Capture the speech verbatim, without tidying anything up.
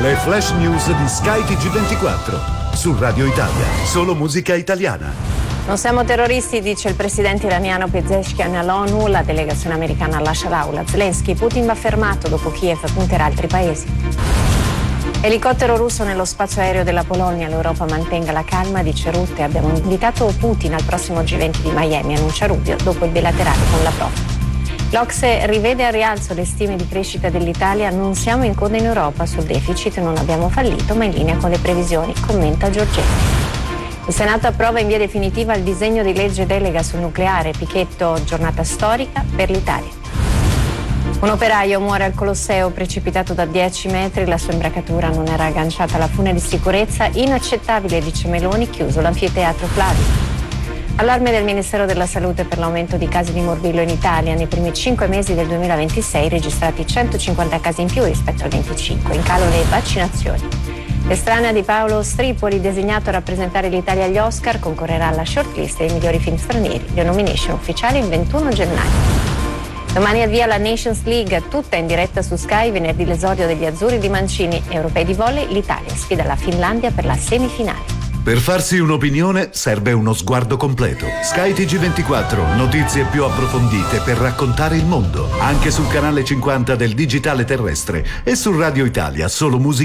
Le flash news di Sky T G ventiquattro. Su Radio Italia, solo musica italiana. Non siamo terroristi, dice il presidente iraniano Pezeshkian all'ONU. La delegazione americana lascia l'aula. Zelensky, Putin va fermato, dopo Kiev punterà altri paesi. Elicottero russo nello spazio aereo della Polonia. L'Europa mantenga la calma, dice Rutte. Abbiamo invitato Putin al prossimo G venti di Miami, annuncia Rubio, dopo il bilaterale con Lavrov. L'Ocse rivede al rialzo le stime di crescita dell'Italia. Non siamo in coda in Europa sul deficit, non abbiamo fallito, ma in linea con le previsioni, commenta Giorgetti. Il Senato approva in via definitiva il disegno di legge delega sul nucleare. Pichetto, giornata storica per l'Italia. Un operaio muore al Colosseo precipitato da dieci metri, la sua imbracatura non era agganciata alla fune di sicurezza. Inaccettabile, dice Meloni, chiuso l'anfiteatro Flavio. Allarme del Ministero della Salute per l'aumento di casi di morbillo in Italia. Nei primi cinque mesi del duemilaventisei registrati centocinquanta casi in più rispetto al venticinque. In calo le vaccinazioni. L'estranea di Paolo Stripoli, designato a rappresentare l'Italia agli Oscar, concorrerà alla shortlist dei migliori film stranieri. Le nomination ufficiali il ventuno gennaio. Domani avvia la Nations League, tutta in diretta su Sky. Venerdì l'esordio degli azzurri di Mancini. Europei di volley, l'Italia sfida la Finlandia per la semifinale. Per farsi un'opinione serve uno sguardo completo. Sky T G ventiquattro, notizie più approfondite per raccontare il mondo. Anche sul canale cinquanta del digitale terrestre e su Radio Italia, solo musica